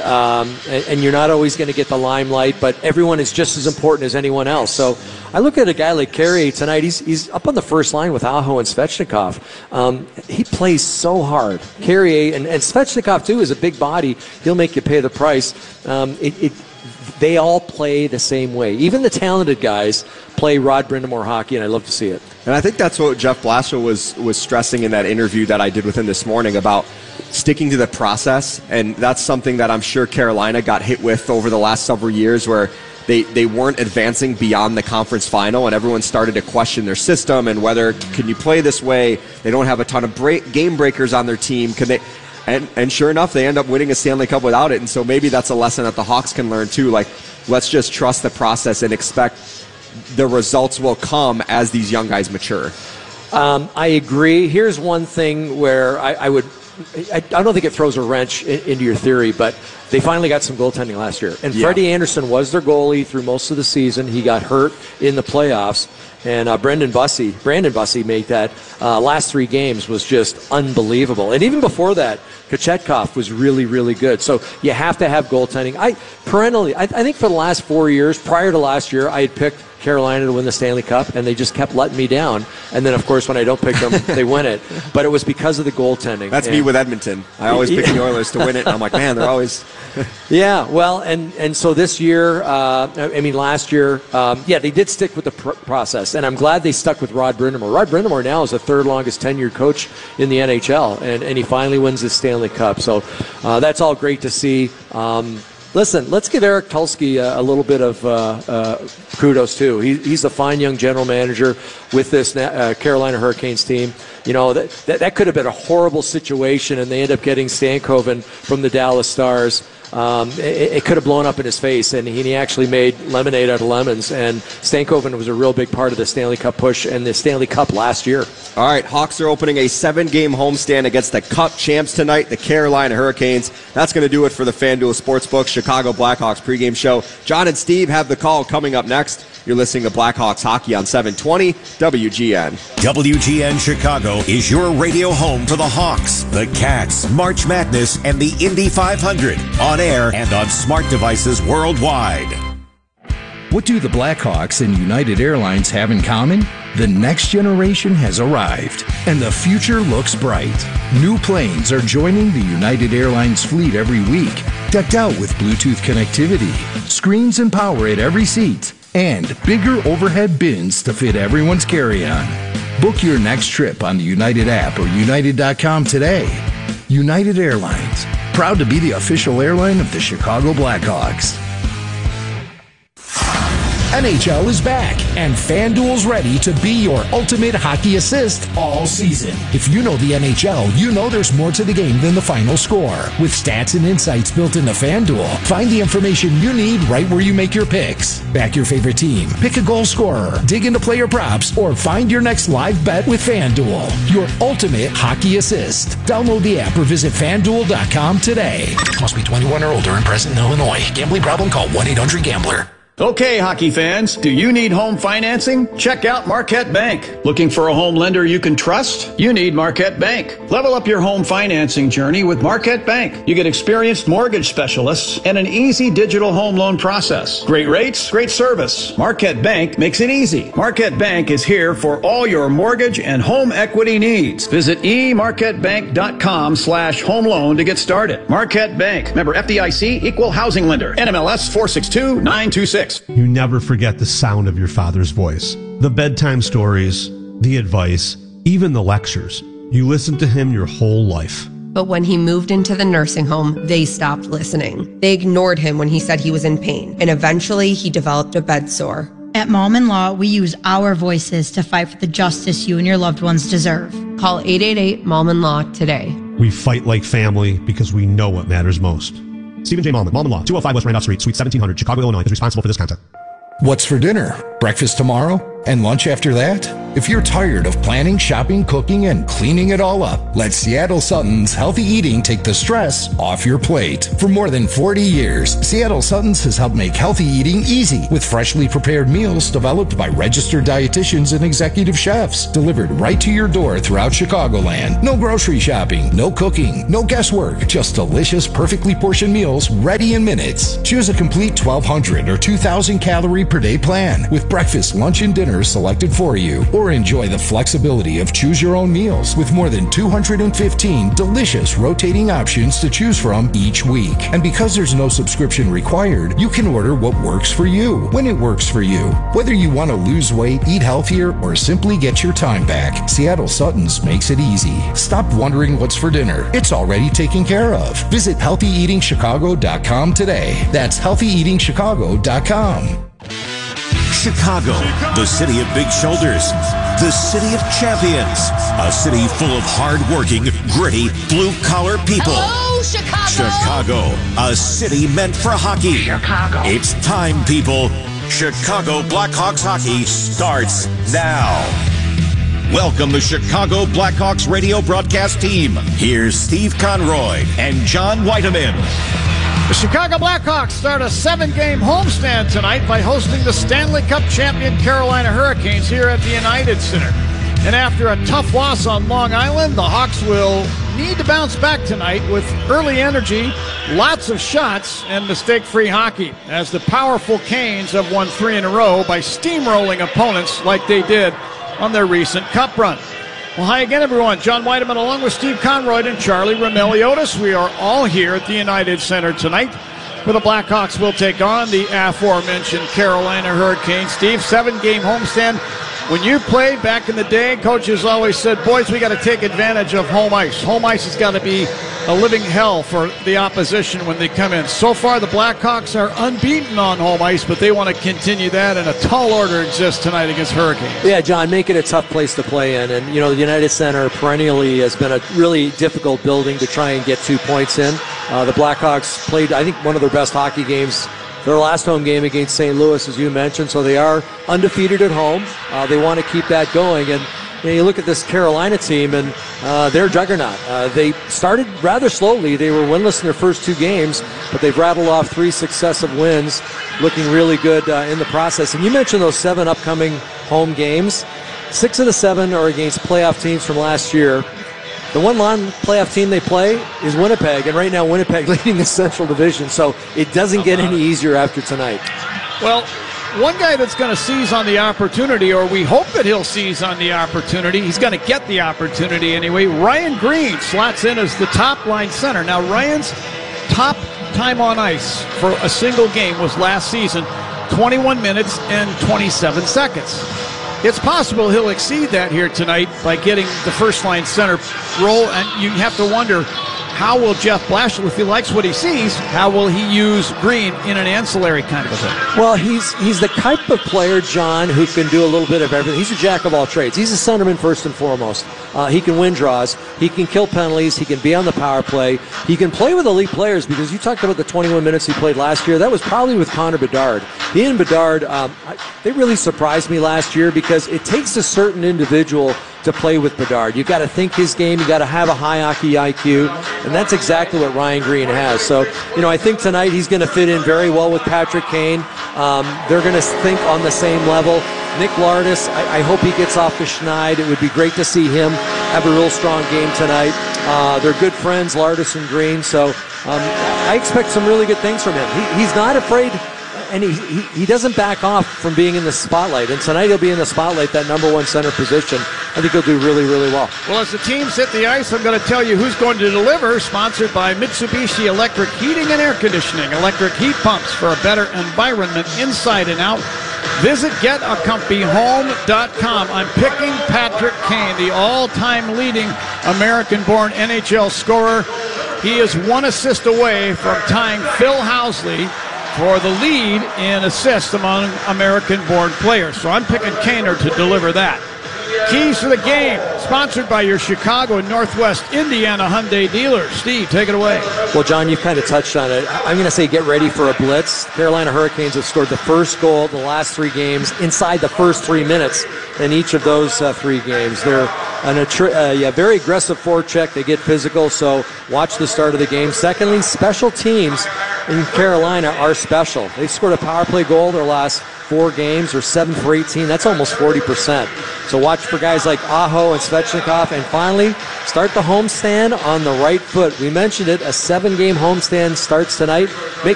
and you're not always going to get the limelight, but everyone is just as important as anyone else. So I look at a guy like Carrier tonight. He's up on the first line with Aho and Svechnikov. He plays so hard. Carrier and Svechnikov too is a big body. He'll make you pay the price. They all play the same way. Even the talented guys play Rod Brind'Amour hockey, and I love to see it. And I think that's what Jeff Blashill was stressing in that interview that I did with him this morning about sticking to the process. And that's something that I'm sure Carolina got hit with over the last several years, where they weren't advancing beyond the conference final, and everyone started to question their system and whether, can you play this way? They don't have a ton of game breakers on their team. Can they? And sure enough, they end up winning a Stanley Cup without it. And so maybe that's a lesson that the Hawks can learn too. Like, let's just trust the process and expect the results will come as these young guys mature. I agree. Here's one thing where I don't think it throws a wrench into your theory, but they finally got some goaltending last year. And Freddie Anderson was their goalie through most of the season. He got hurt in the playoffs. And Brandon Bussey made that last 3 games was just unbelievable. And even before that, Kochetkov was really, really good. So you have to have goaltending. I think for the last 4 years, prior to last year, I had picked Carolina to win the Stanley Cup, and they just kept letting me down. And then, of course, when I don't pick them, they win it. But it was because of the goaltending. That's me with Edmonton. I always pick the Oilers to win it, and I'm like, man, they're always... Yeah, well, and so this year, last year, they did stick with the process, and I'm glad they stuck with Rod Brind'Amour. Rod Brind'Amour now is the 3rd longest tenured coach in the NHL, and he finally wins the Stanley Cup. So that's all great to see. Listen, let's give Eric Tulsky a little bit of kudos, too. He's a fine young general manager with this Carolina Hurricanes team. You know, that could have been a horrible situation, and they end up getting Stankoven from the Dallas Stars. It could have blown up in his face, and he actually made lemonade out of lemons. And Stankoven was a real big part of the Stanley Cup push and the Stanley Cup last year. All right, Hawks are opening a 7-game homestand against the Cup champs tonight, the Carolina Hurricanes. That's going to do it for the FanDuel Sportsbook Chicago Blackhawks pregame show. John and Steve have the call coming up next. You're listening to Blackhawks Hockey on 720 WGN. WGN Chicago is your radio home for the Hawks, the Cats, March Madness, and the Indy 500. On air and on smart devices worldwide. What do the Blackhawks and United Airlines have in common? The next generation has arrived, and the future looks bright. New planes are joining the United Airlines fleet every week, decked out with Bluetooth connectivity, screens and power at every seat, and bigger overhead bins to fit everyone's carry-on. Book your next trip on the United app or United.com today. United Airlines, proud to be the official airline of the Chicago Blackhawks. NHL is back, and FanDuel's ready to be your ultimate hockey assist all season. If you know the NHL, you know there's more to the game than the final score. With stats and insights built into FanDuel, find the information you need right where you make your picks. Back your favorite team, pick a goal scorer, dig into player props, or find your next live bet with FanDuel. Your ultimate hockey assist. Download the app or visit FanDuel.com today. Must be 21 or older and present in Illinois. Gambling problem? Call 1-800-GAMBLER. Okay, hockey fans, do you need home financing? Check out Marquette Bank. Looking for a home lender you can trust? You need Marquette Bank. Level up your home financing journey with Marquette Bank. You get experienced mortgage specialists and an easy digital home loan process. Great rates, great service. Marquette Bank makes it easy. Marquette Bank is here for all your mortgage and home equity needs. Visit emarquettebank.com/home loan to get started. Marquette Bank. Member FDIC, Equal Housing Lender. NMLS 462926. You never forget the sound of your father's voice. The bedtime stories, the advice, even the lectures. You listened to him your whole life. But when he moved into the nursing home, they stopped listening. They ignored him when he said he was in pain, and eventually he developed a bed sore. At Mom and Law, we use our voices to fight for the justice you and your loved ones deserve. Call 888-MOM-AND-LAW today. We fight like family because we know what matters most. Stephen J. Mallman, Mom and Law, 205 West Randolph Street, Suite 1700, Chicago, Illinois, is responsible for this content. What's for dinner? Breakfast tomorrow? And lunch after that? If you're tired of planning, shopping, cooking, and cleaning it all up, let Seattle Sutton's Healthy Eating take the stress off your plate. For more than 40 years, Seattle Sutton's has helped make healthy eating easy with freshly prepared meals developed by registered dietitians and executive chefs, delivered right to your door throughout Chicagoland. No grocery shopping, no cooking, no guesswork, just delicious, perfectly portioned meals ready in minutes. Choose a complete 1,200 or 2,000 calorie per day plan with breakfast, lunch, and dinner selected for you, or enjoy the flexibility of choose your own meals with more than 215 delicious rotating options to choose from each week. And because there's no subscription required, you can order what works for you, when it works for you. Whether you want to lose weight, eat healthier, or simply get your time back, Seattle Sutton's makes it easy. Stop wondering what's for dinner. It's already taken care of. Visit healthyeatingchicago.com today. That's healthyeatingchicago.com. Chicago, the city of big shoulders, the city of champions, a city full of hard-working, gritty, blue-collar people. Hello, Chicago! Chicago, a city meant for hockey. Chicago. It's time, people. Chicago Blackhawks hockey starts now. Welcome the Chicago Blackhawks radio broadcast team. Here's Steve Conroy and John Whiteman. The Chicago Blackhawks start a 7-game homestand tonight by hosting the Stanley Cup champion Carolina Hurricanes here at the United Center. And after a tough loss on Long Island, the Hawks will need to bounce back tonight with early energy, lots of shots, and mistake-free hockey, as the powerful Canes have won 3 in a row by steamrolling opponents like they did on their recent Cup run. Well, hi again, everyone. John Whiteman along with Steve Conroy and Charlie Roumeliotis. We are all here at the United Center tonight, where the Blackhawks will take on the aforementioned Carolina Hurricanes. Steve, 7-game homestand. When you played back in the day, coaches always said, boys, we got to take advantage of home ice. Home ice has got to be a living hell for the opposition when they come in. So far, the Blackhawks are unbeaten on home ice, but they want to continue that, and a tall order exists tonight against Hurricanes. Yeah, John, make it a tough place to play in. And, you know, the United Center perennially has been a really difficult building to try and get 2 points in. The Blackhawks played, I think, one of their best hockey games, their last home game against St. Louis, as you mentioned, so they are undefeated at home. They want to keep that going. And you know, you look at this Carolina team, and they're a juggernaut. They started rather slowly. They were winless in their first 2 games, but they've rattled off 3 successive wins, looking really good in the process. And you mentioned those 7 upcoming home games. 6 of the 7 are against playoff teams from last year. The one non-playoff team they play is Winnipeg, and right now Winnipeg leading the Central Division, so it doesn't get any easier after tonight. Well, one guy that's going to seize on the opportunity, or we hope that he'll seize on the opportunity, he's going to get the opportunity anyway. Ryan Green slots in as the top-line center. Now, Ryan's top time on ice for a single game was last season, 21 minutes and 27 seconds. It's possible he'll exceed that here tonight by getting the first-line center role, and you have to wonder, how will Jeff Blashill, if he likes what he sees, how will he use Green in an ancillary kind of a thing? Well, he's the type of player, John, who can do a little bit of everything. He's a jack of all trades. He's a centerman first and foremost. He can win draws. He can kill penalties. He can be on the power play. He can play with elite players, because you talked about the 21 minutes he played last year. That was probably with Connor Bedard. He and Bedard, they really surprised me last year, because it takes a certain individual to play with Bedard. You've got to think his game. You've got to have a high hockey IQ, and that's exactly what Ryan Green has. So, you know, I think tonight he's going to fit in very well with Patrick Kane. They're going to think on the same level. Nick Lardis, I hope he gets off the schneid. It would be great to see him have a real strong game tonight. They're good friends, Lardis and Green, so I expect some really good things from him. He's not afraid, and he doesn't back off from being in the spotlight. And tonight he'll be in the spotlight, that number 1 center position. I think he'll do really, really well. Well, as the teams hit the ice, I'm going to tell you who's going to deliver. Sponsored by Mitsubishi Electric Heating and Air Conditioning. Electric heat pumps for a better environment inside and out. Visit GetACompanyHome.com. I'm picking Patrick Kane, the all-time leading American-born NHL scorer. He is 1 assist away from tying Phil Housley for the lead in assists among American-born players. So I'm picking Kaner to deliver that. Keys to the game, sponsored by your Chicago and Northwest Indiana Hyundai dealers. Steve, take it away. Well, John, you've kind of touched on it. I'm going to say get ready for a blitz. Carolina Hurricanes have scored the first goal of the last 3 games inside the first 3 minutes in each of those 3 games. They're very aggressive forecheck. They get physical, so watch the start of the game. Secondly, special teams in Carolina are special. They've scored a power play goal their last 4 games, or 7 for 18. That's almost 40%. So watch for guys like Aho and Svechnikov. And finally, start the homestand on the right foot. We mentioned it, a 7-game homestand starts tonight. Make